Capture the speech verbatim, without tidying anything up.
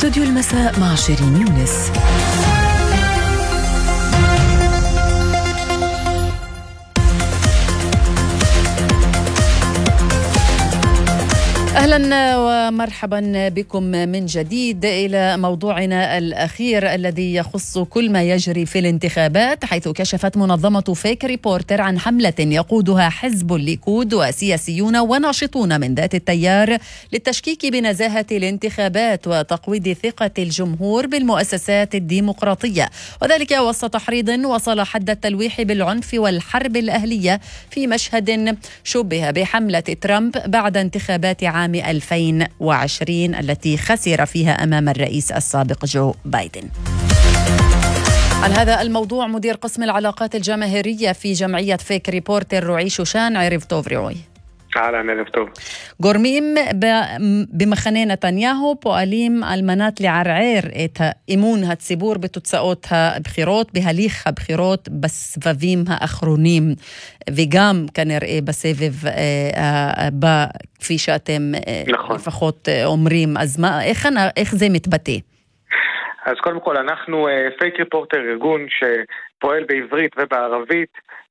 استوديو المساء مع شيرين يونس. أهلا ومرحبا بكم من جديد إلى موضوعنا الأخير الذي يخص كل ما يجري في الانتخابات، حيث كشفت منظمة فيك ريبورتر عن حملة يقودها حزب الليكود وسياسيون وناشطون من ذات التيار للتشكيك بنزاهة الانتخابات وتقويض ثقة الجمهور بالمؤسسات الديمقراطية، وذلك وسط تحريض وصل حد التلويح بالعنف والحرب الأهلية في مشهد شبه بحملة ترامب بعد انتخابات عام عام ألفين وعشرين التي خسر فيها أمام الرئيس السابق جو بايدن. عن هذا الموضوع مدير قسم العلاقات الجماهيرية في جمعية فيك ريبورتر رועי שושן, ערב טוב רועי. אהלן, ערב טוב. גורמים במחנה נתניהו פועלים על מנת לערער את אמון הציבור בתוצאות הבחירות, בהליך הבחירות בסבבים האחרונים, וגם כנראה בסבב הבא, כפי שאתם נכון. לפחות אומרים. אז מה, איך, איך זה מתבטא? אז קודם כל, אנחנו פייק ריפורטר, ארגון שפועל בעברית ובערבית,